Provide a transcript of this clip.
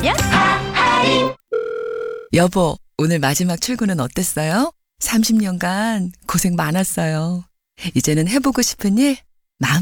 있으면 여보, 오늘 마지막 출근은 어땠어요? 30년간 고생 많았어요. 이제는 해보고 싶은 일